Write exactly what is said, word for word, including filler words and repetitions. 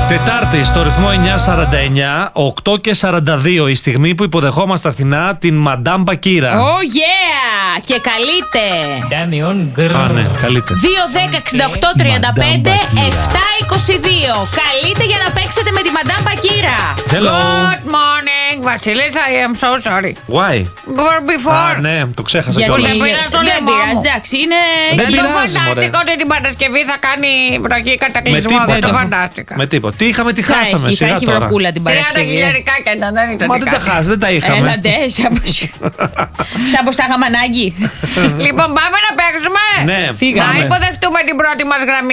Τετάρτη στο ρυθμό εννιά σαράντα εννιά, οκτώ και σαράντα δύο η στιγμή που υποδεχόμαστε Αθηνά την Μαντάμ Μπακύρα. Oh yeah! Και καλείτε. Α, ναι, καλείτε. δύο δέκα εξήντα οκτώ τριάντα πέντε επτά είκοσι δύο. Καλείτε για να παίξετε με τη Μαντάμ Μπακύρα. Hello. Good morning, Βασίλισσα, I am so sorry. Why? For before. Α, ναι, το ξέχασα Γιατί κιόλας. δεν πήρα το δεν λαιμό πειράζει, μου. εντάξει, είναι. Δεν Δεν το πειράζει, φαντάστηκα μωρέ. ότι την Παρασκευή θα κάνει βροχή Με κατακλυσμό. Δεν το τίποτα. φαντάστηκα. Με τίποτα. Τι είχαμε, τι Θα χάσαμε, έχει, θα σιγά έχει τώρα. βροχούλα την τριάντα Παρασκευή. χιλιαρικάκια ήταν, δεν ήταν. Μα δεν τα χάσει, δεν τα είχαμε. Έλα ντε, σαν πως τα είχαμε ανάγκη. Λοιπόν, πάμε να παίξουμε. Ναι, Φύγαμε. Να πάμε. υποδεχτούμε την πρώτη μας γραμμή.